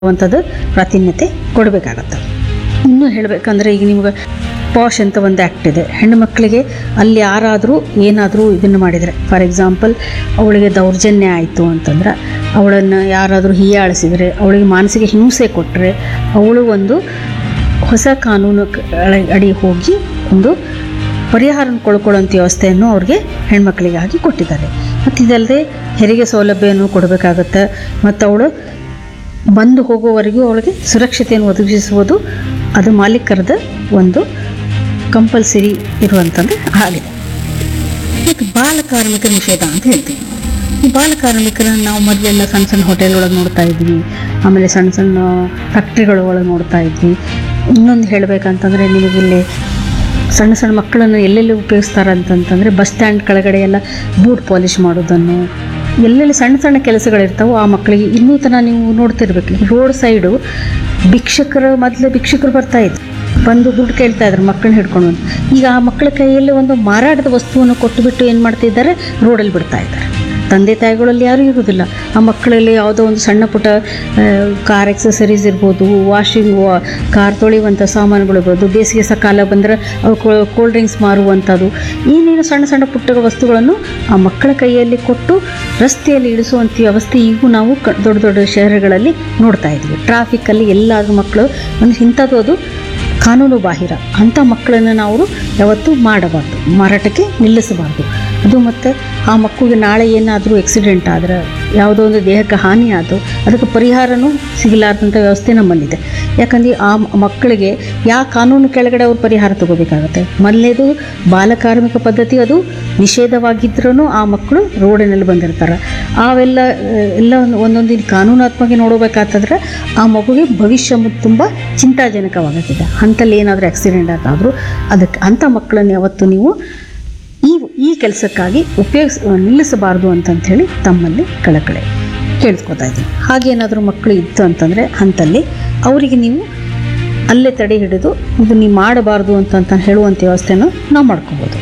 ಅಂಥದ್ದು ಪ್ರಾಧಾನ್ಯತೆ ಕೊಡಬೇಕಾಗತ್ತೆ. ಇನ್ನೂ ಹೇಳಬೇಕಂದ್ರೆ ಈಗ ನಿಮ್ಗೆ ಪಾಶ್ ಅಂತ ಒಂದು ಆ್ಯಕ್ಟ್ ಇದೆ. ಹೆಣ್ಣು ಮಕ್ಕಳಿಗೆ ಅಲ್ಲಿ ಯಾರಾದರೂ ಏನಾದರೂ ಇದನ್ನು ಮಾಡಿದರೆ, ಫಾರ್ ಎಕ್ಸಾಂಪಲ್ ಅವಳಿಗೆ ದೌರ್ಜನ್ಯ ಆಯಿತು ಅಂತಂದ್ರೆ, ಅವಳನ್ನು ಯಾರಾದರೂ ಹೀಯಾಳಿಸಿದರೆ, ಅವಳಿಗೆ ಮಾನಸಿಕ ಹಿಂಸೆ ಕೊಟ್ಟರೆ, ಅವಳು ಒಂದು ಹೊಸ ಕಾನೂನು ಅಡಿ ಹೋಗಿ ಒಂದು ಪರಿಹಾರ ಕೊಡ್ಕೊಳ್ಳೋಂಥ ವ್ಯವಸ್ಥೆಯನ್ನು ಅವ್ರಿಗೆ ಹೆಣ್ಮಕ್ಳಿಗಾಗಿ ಕೊಟ್ಟಿದ್ದಾರೆ. ಮತ್ತು ಇದಲ್ಲದೆ ಹೆರಿಗೆ ಸೌಲಭ್ಯವನ್ನು ಕೊಡಬೇಕಾಗತ್ತೆ. ಮತ್ತು ಅವಳು ಬಂದು ಹೋಗುವವರೆಗೂ ಅವಳಿಗೆ ಸುರಕ್ಷತೆಯನ್ನು ಒದಗಿಸುವುದು ಅದು ಮಾಲೀಕರದ ಒಂದು ಕಂಪಲ್ಸರಿ ಇರುವಂಥದ್ದು ಆಗಿದೆ. ಮತ್ತು ಬಾಲ ಕಾರ್ಮಿಕ ನಿಷೇಧ ಅಂತ ಹೇಳ್ತೀವಿ. ಈ ಬಾಲ ಕಾರ್ಮಿಕರನ್ನು ನಾವು ಮೊದಲೆಲ್ಲ ಸಣ್ಣ ಸಣ್ಣ ಹೋಟೆಲ್ ಒಳಗೆ ನೋಡ್ತಾ ಇದ್ವಿ, ಆಮೇಲೆ ಸಣ್ಣ ಸಣ್ಣ ಫ್ಯಾಕ್ಟ್ರಿಗಳ ಒಳಗೆ ನೋಡ್ತಾ ಇದ್ವಿ. ಇನ್ನೊಂದು ಹೇಳಬೇಕಂತಂದರೆ, ನಿಮಗಿಲ್ಲಿ ಸಣ್ಣ ಸಣ್ಣ ಮಕ್ಕಳನ್ನು ಎಲ್ಲೆಲ್ಲಿ ಉಪಯೋಗಿಸ್ತಾರೆ ಅಂತಂತಂದರೆ, ಬಸ್ ಸ್ಟ್ಯಾಂಡ್ ಕೆಳಗಡೆ ಎಲ್ಲ ಬೂಟ್ ಪಾಲಿಷ್ ಮಾಡೋದನ್ನು, ಎಲ್ಲೆಲ್ಲಿ ಸಣ್ಣ ಸಣ್ಣ ಕೆಲಸಗಳಿರ್ತಾವೋ ಆ ಮಕ್ಕಳಿಗೆ ಇನ್ನೂ ತನಕ ನೀವು ನೋಡ್ತಿರ್ಬೇಕು. ರೋಡ್ ಸೈಡು ಮೊದಲು ಭಿಕ್ಷುಕರು ಬರ್ತಾಯಿದ್ರು, ಬಂದು ದುಡ್ಡು ಕೇಳ್ತಾ ಇದ್ರು ಮಕ್ಕಳನ್ನ ಹಿಡ್ಕೊಂಡು ಬಂದು. ಈಗ ಆ ಮಕ್ಕಳ ಕೈಯಲ್ಲಿ ಒಂದು ಮಾರಾಟದ ವಸ್ತುವನ್ನು ಕೊಟ್ಟುಬಿಟ್ಟು ಏನು ಮಾಡ್ತಿದ್ದಾರೆ, ರೋಡಲ್ಲಿ ಬಿಡ್ತಾ ಇದ್ದಾರೆ. ತಂದೆ ತಾಯಿಗಳಲ್ಲಿ ಯಾರೂ ಇರೋದಿಲ್ಲ. ಆ ಮಕ್ಕಳಲ್ಲಿ ಯಾವುದೋ ಒಂದು ಸಣ್ಣ ಪುಟ್ಟ ಕಾರ್ ಎಕ್ಸಸರೀಸ್ ಇರ್ಬೋದು, ಕಾರ್ ತೊಳೆಯುವಂಥ ಸಾಮಾನುಗಳು ಇರ್ಬೋದು, ಬೇಸಿಗೆ ಕಾಲ ಬಂದರೆ ಅವು ಕೋಲ್ಡ್ ಡ್ರಿಂಕ್ಸ್ ಮಾರುವಂಥದ್ದು, ಏನೇನು ಸಣ್ಣ ಸಣ್ಣ ಪುಟ್ಟ ವಸ್ತುಗಳನ್ನು ಆ ಮಕ್ಕಳ ಕೈಯಲ್ಲಿ ಕೊಟ್ಟು ರಸ್ತೆಯಲ್ಲಿ ಇಳಿಸುವಂಥ ವ್ಯವಸ್ಥೆ ಈಗೂ ನಾವು ದೊಡ್ಡ ದೊಡ್ಡ ಶಹರಗಳಲ್ಲಿ ನೋಡ್ತಾ ಇದ್ವಿ. ಟ್ರಾಫಿಕ್ಕಲ್ಲಿ ಎಲ್ಲಾದರೂ ಮಕ್ಕಳು ಒಂದು ಇಂಥದ್ದು ಅದು ಕಾನೂನು ಬಾಹಿರ ಅಂಥ ಮಕ್ಕಳನ್ನು ನಾವು ಯಾವತ್ತೂ ಮಾಡಬಾರ್ದು, ಮಾರಾಟಕ್ಕೆ ನಿಲ್ಲಿಸಬಾರ್ದು. ಅದು ಮತ್ತು ಆ ಮಕ್ಕಳಿಗೆ ನಾಳೆ ಏನಾದರೂ ಆಕ್ಸಿಡೆಂಟ್ ಆದರೆ, ಯಾವುದೋ ಒಂದು ದೇಹಕ್ಕೆ ಹಾನಿ ಆದರೂ ಅದಕ್ಕೆ ಪರಿಹಾರನೂ ಸಿಗಲಾರ್ದಂಥ ವ್ಯವಸ್ಥೆ ನಮ್ಮಲ್ಲಿದೆ. ಯಾಕಂದರೆ ಆ ಮಕ್ಕಳಿಗೆ ಯಾವ ಕಾನೂನು ಕೆಳಗಡೆ ಅವ್ರು ಪರಿಹಾರ ತಗೋಬೇಕಾಗತ್ತೆ. ಮೊದಲನೇದು ಬಾಲಕಾರ್ಮಿಕ ಪದ್ಧತಿ ಅದು ನಿಷೇಧವಾಗಿದ್ರೂ ಆ ಮಕ್ಕಳು ರೋಡಿನಲ್ಲಿ ಬಂದಿರ್ತಾರೆ. ಎಲ್ಲ ಒಂದೊಂದಿನ ಕಾನೂನಾತ್ಮಕ ನೋಡಬೇಕಾಗ್ತದ್ರೆ ಆ ಮಗುಗೆ ಭವಿಷ್ಯ ತುಂಬ ಚಿಂತಾಜನಕವಾಗುತ್ತಿದೆ. ಅಂಥಲ್ಲಿ ಏನಾದರೂ ಆಕ್ಸಿಡೆಂಟ್ ಆದರೂ ಅದಕ್ಕೆ ಅಂಥ ಮಕ್ಕಳನ್ನು ಯಾವತ್ತು ನೀವು ಈ ಕೆಲಸಕ್ಕಾಗಿ ನಿಲ್ಲಿಸಬಾರ್ದು ಅಂತಂಥೇಳಿ ತಮ್ಮಲ್ಲಿ ಕಳಕಳೆ ಕೇಳಿಸ್ಕೊತಾ ಇದ್ದೀನಿ. ಹಾಗೇನಾದರೂ ಮಕ್ಕಳು ಇತ್ತು ಅಂತಂದರೆ ಅಂಥಲ್ಲಿ ಅವರಿಗೆ ನೀವು ಅಲ್ಲೇ ತಡೆ ಹಿಡಿದು ಇದು ನೀವು ಮಾಡಬಾರ್ದು ಅಂತ ಹೇಳುವಂಥ ವ್ಯವಸ್ಥೆಯನ್ನು ನಾವು ಮಾಡ್ಕೋಬೋದು.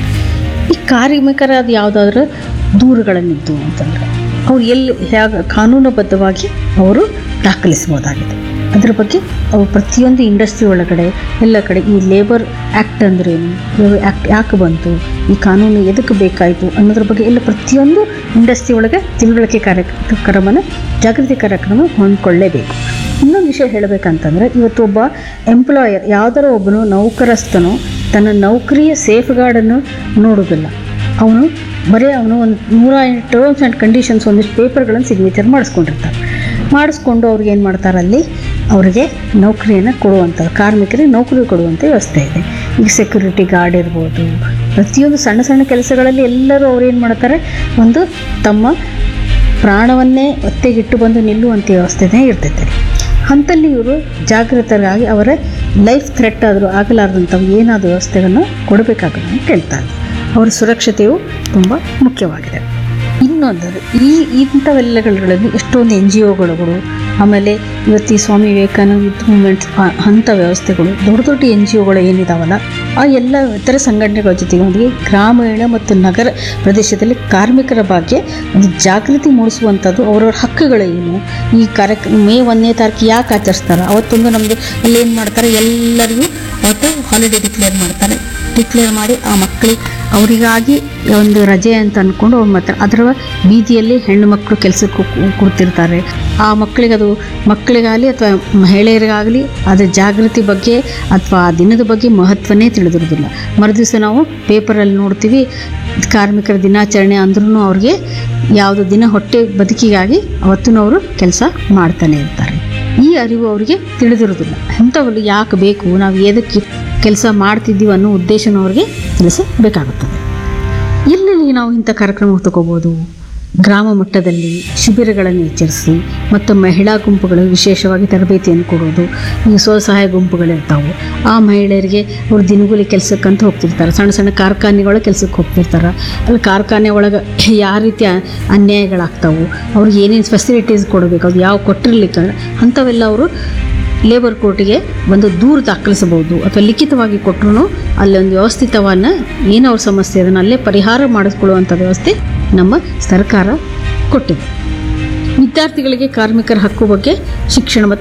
ಈ ಕಾರ್ಮಿಕರ ಅದು ಯಾವುದಾದ್ರೂ ದೂರುಗಳನ್ನಿದ್ದು ಅಂತಂದರೆ ಅವ್ರು ಹೇಗೆ ಕಾನೂನುಬದ್ಧವಾಗಿ ಅವರು ದಾಖಲಿಸ್ಬೋದಾಗಿದೆ. ಅದರ ಬಗ್ಗೆ ಅವು ಪ್ರತಿಯೊಂದು ಇಂಡಸ್ಟ್ರಿ ಒಳಗಡೆ ಎಲ್ಲ ಕಡೆ ಈ ಲೇಬರ್ ಆ್ಯಕ್ಟ್ ಅಂದ್ರೇನು, ಆ್ಯಕ್ಟ್ ಯಾಕೆ ಬಂತು, ಈ ಕಾನೂನು ಎದಕ್ಕೆ ಬೇಕಾಯಿತು ಅನ್ನೋದ್ರ ಬಗ್ಗೆ ಎಲ್ಲ ಪ್ರತಿಯೊಂದು ಇಂಡಸ್ಟ್ರಿ ಒಳಗೆ ತಿಳುವಳಿಕೆ ಜಾಗೃತಿ ಕಾರ್ಯಕ್ರಮ ಹೊಂದ್ಕೊಳ್ಳೇಬೇಕು. ಇನ್ನೊಂದು ವಿಷಯ ಹೇಳಬೇಕಂತಂದರೆ, ಇವತ್ತು ಒಬ್ಬ ಎಂಪ್ಲಾಯರ್ ಯಾವುದರ ಒಬ್ಬನು ನೌಕರಸ್ಥನು ತನ್ನ ನೌಕರಿಯ ಸೇಫ್ ಗಾರ್ಡನ್ನು ನೋಡೋದಿಲ್ಲ. ಅವನು ಒಂದು 108 ಟರ್ಮ್ಸ್ ಆ್ಯಂಡ್ ಕಂಡೀಷನ್ಸ್ ಒಂದಿಷ್ಟು ಪೇಪರ್ಗಳನ್ನು ಸಿಗ್ನೇಚರ್ ಮಾಡಿಸ್ಕೊಂಡು ಅವ್ರಿಗೆ ಏನು ಮಾಡ್ತಾರೆ, ಅಲ್ಲಿ ಅವರಿಗೆ ನೌಕರಿಯನ್ನು ಕೊಡುವಂಥದ್ದು, ಕಾರ್ಮಿಕರಿಗೆ ನೌಕರಿ ಕೊಡುವಂಥ ವ್ಯವಸ್ಥೆ ಇದೆ. ಈಗ ಸೆಕ್ಯೂರಿಟಿ ಗಾರ್ಡ್ ಇರ್ಬೋದು, ಪ್ರತಿಯೊಂದು ಸಣ್ಣ ಸಣ್ಣ ಕೆಲಸಗಳಲ್ಲಿ ಎಲ್ಲರೂ ಅವ್ರು ಏನು ಮಾಡ್ತಾರೆ, ಒಂದು ತಮ್ಮ ಪ್ರಾಣವನ್ನೇ ಒತ್ತೆಗಿಟ್ಟು ಬಂದು ನಿಲ್ಲುವಂಥ ವ್ಯವಸ್ಥೆನೇ ಇರ್ತೈತೆ. ಅಂಥಲ್ಲಿ ಇವರು ಜಾಗೃತರಾಗಿ ಅವರ ಲೈಫ್ ಥ್ರೆಟ್ ಆದರೂ ಆಗಲಾರ್ದಂಥವು ಏನಾದರೂ ವ್ಯವಸ್ಥೆಗಳನ್ನು ಕೊಡಬೇಕಾಗುತ್ತೆ ಅಂತ ಕೇಳ್ತಾರೆ. ಅವರ ಸುರಕ್ಷತೆಯು ತುಂಬ ಮುಖ್ಯವಾಗಿದೆ. ಇನ್ನೊಂದು ಇಂಥವೆಲ್ಲಗಳಲ್ಲಿ ಎಷ್ಟೊಂದು NGOಗಳು, ಆಮೇಲೆ ಇವತ್ತು ಈ ಸ್ವಾಮಿ ವಿವೇಕಾನಂದ ಯೂತ್ ಮೂವ್ಮೆಂಟ್ಸ್ ಅಂಥ ವ್ಯವಸ್ಥೆಗಳು, ದೊಡ್ಡ ದೊಡ್ಡ NGOಗಳು ಏನಿದಾವಲ್ಲ, ಆ ಎಲ್ಲ ಇತರ ಸಂಘಟನೆಗಳ ಜೊತೆಗೆ ಗ್ರಾಮೀಣ ಮತ್ತು ನಗರ ಪ್ರದೇಶದಲ್ಲಿ ಕಾರ್ಮಿಕರ ಬಗ್ಗೆ ಒಂದು ಜಾಗೃತಿ ಮೂಡಿಸುವಂಥದ್ದು, ಅವರವ್ರ ಹಕ್ಕುಗಳೇನು, ಈ ಮೇ 1ನೇ ತಾರೀಕು ಯಾಕೆ ಆಚರಿಸ್ತಾರೆ, ಅವತ್ತೊಂದು ನಮ್ಮದು ಅಲ್ಲಿ ಏನು ಮಾಡ್ತಾರೆ, ಎಲ್ಲರಿಗೂ ಅವತ್ತು ಹಾಲಿಡೇ ಡಿಕ್ಲೇರ್ ಮಾಡಿ ಆ ಮಕ್ಕಳಿಗೆ ಅವರಿಗಾಗಿ ಒಂದು ರಜೆ ಅಂತ ಅಂದ್ಕೊಂಡು ಅವ್ರು ಮಾತ್ರ ಅದರ ಬೀದಿಯಲ್ಲಿ ಹೆಣ್ಣು ಮಕ್ಕಳು ಕೆಲಸಕ್ಕೆ ಕೂಡ್ತಿರ್ತಾರೆ. ಆ ಮಕ್ಕಳಿಗಾಗಲಿ ಅಥವಾ ಮಹಿಳೆಯರಿಗಾಗಲಿ ಅದರ ಜಾಗೃತಿ ಬಗ್ಗೆ ಅಥವಾ ಆ ದಿನದ ಬಗ್ಗೆ ಮಹತ್ವನೇ ತಿಳಿದಿರೋದಿಲ್ಲ. ಮರುದಿವಸ ನಾವು ಪೇಪರಲ್ಲಿ ನೋಡ್ತೀವಿ ಕಾರ್ಮಿಕರ ದಿನಾಚರಣೆ ಅಂದ್ರೂ ಅವ್ರಿಗೆ ಯಾವುದೋ ದಿನ ಹೊಟ್ಟೆ ಬದುಕಿಗಾಗಿ ಅವತ್ತೂ ಅವರು ಕೆಲಸ ಮಾಡ್ತಾನೆ ಇರ್ತಾರೆ. ಈ ಅರಿವು ಅವರಿಗೆ ತಿಳಿದಿರೋದಿಲ್ಲ. ಅಂಥವ್ರು ಯಾಕೆ ಬೇಕು, ನಾವು ಎದಕ್ಕೆ ಕೆಲಸ ಮಾಡ್ತಿದ್ದೀವಿ ಅನ್ನೋ ಉದ್ದೇಶನೂ ಅವ್ರಿಗೆ ತಿಳಿಸಬೇಕಾಗುತ್ತದೆ. ಎಲ್ಲೆಲ್ಲಿ ನಾವು ಇಂಥ ಕಾರ್ಯಕ್ರಮ ತಗೋಬೋದು, ಗ್ರಾಮ ಮಟ್ಟದಲ್ಲಿ ಶಿಬಿರಗಳನ್ನು ಎಚ್ಚರಿಸಿ ಮತ್ತು ಮಹಿಳಾ ಗುಂಪುಗಳು ವಿಶೇಷವಾಗಿ ತರಬೇತಿಯನ್ನು ಕೊಡೋದು. ಈ ಸ್ವಸಹಾಯ ಗುಂಪುಗಳಿರ್ತಾವೆ, ಆ ಮಹಿಳೆಯರಿಗೆ ಅವರು ದಿನಗೂಲಿ ಕೆಲಸಕ್ಕಂತ ಹೋಗ್ತಿರ್ತಾರೆ, ಸಣ್ಣ ಸಣ್ಣ ಕಾರ್ಖಾನೆಗಳ ಕೆಲಸಕ್ಕೆ ಹೋಗ್ತಿರ್ತಾರೆ. ಅಲ್ಲಿ ಕಾರ್ಖಾನೆ ಒಳಗೆ ಯಾವ ರೀತಿ ಅನ್ಯಾಯಗಳಾಗ್ತಾವೆ, ಅವ್ರಿಗೆ ಏನೇನು ಫೆಸಿಲಿಟೀಸ್ ಕೊಡಬೇಕು, ಅದು ಯಾವ ಕೊಟ್ಟಿರ್ಲಿಕ್ಕೆ ಅಂಥವೆಲ್ಲ ಅವರು ಲೇಬರ್ ಕೋರ್ಟಿಗೆ ಒಂದು ದೂರು ದಾಖಲಿಸಬಹುದು. ಅಥವಾ ಲಿಖಿತವಾಗಿ ಕೊಟ್ಟರು ಅಲ್ಲೊಂದು ವ್ಯವಸ್ಥಿತವನ್ನು ಏನೋ ಅವ್ರ ಸಮಸ್ಯೆ ಅದನ್ನು ಅಲ್ಲೇ ಪರಿಹಾರ ಮಾಡಿಸ್ಕೊಳ್ಳುವಂಥ ವ್ಯವಸ್ಥೆ ನಮ್ಮ ಸರ್ಕಾರ ಕೊಟ್ಟಿದೆ. ವಿದ್ಯಾರ್ಥಿಗಳಿಗೆ ಕಾರ್ಮಿಕರ ಹಕ್ಕು ಬಗ್ಗೆ ಶಿಕ್ಷಣ ಮತ್ತು